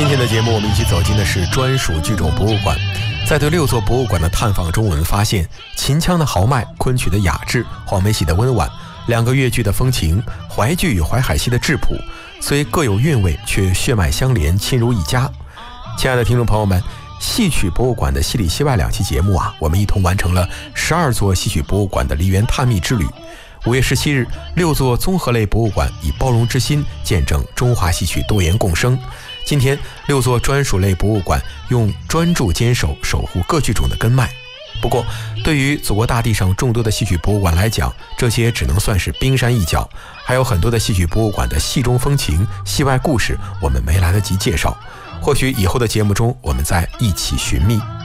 今天的节目，我们一起走进的是专属剧种博物馆。在对6座博物馆的探访中，我们发现秦腔的豪迈、昆曲的雅致、黄梅戏的温婉，两个粤剧的风情，淮剧与淮海戏的质朴，虽各有韵味，却血脉相连，亲如一家。亲爱的听众朋友们，戏曲博物馆的戏里戏外2期节目我们一同完成了12座戏曲博物馆的梨园探秘之旅。5月17日，6座综合类博物馆以包容之心见证中华戏曲多元共生。今天6座专属类博物馆用专注坚守守护各剧种的根脉。不过对于祖国大地上众多的戏曲博物馆来讲，这些只能算是冰山一角，还有很多的戏曲博物馆的戏中风情、戏外故事我们没来得及介绍，或许以后的节目中我们再一起寻觅。